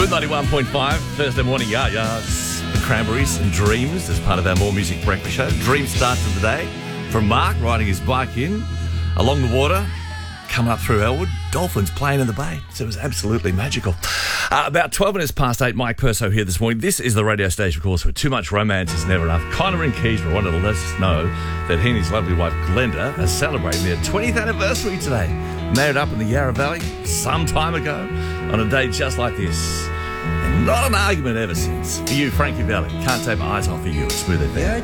Smooth 91.5, Thursday morning, Yas, the Cranberries and Dreams as part of our More Music Breakfast show. Dream starts of the day from Mark riding his bike in along the water, coming up through Elwood. Dolphins playing in the bay. So it was absolutely magical. About 12 minutes past 8, Mike Perso here this morning. This is the radio station, of course, where too much romance is never enough. Connor and Keysborough wanted to let us know that he and his lovely wife, Glenda, are celebrating their 20th anniversary today. Married up in the Yarra Valley some time ago on a day just like this. And not an argument ever since. For you, Frankie Valli. Can't take my eyes off of you. It's Smooth FM.